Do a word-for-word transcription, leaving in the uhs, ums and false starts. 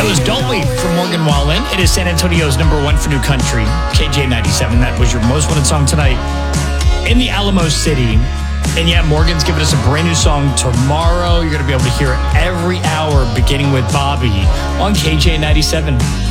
was Don't We from Morgan Wallen. It is San Antonio's number one for new country, K J ninety-seven. That was your most wanted song tonight in the Alamo City. And yeah, Morgan's giving us a brand new song tomorrow. You're going to be able to hear it every hour beginning with Bobby on K J ninety-seven.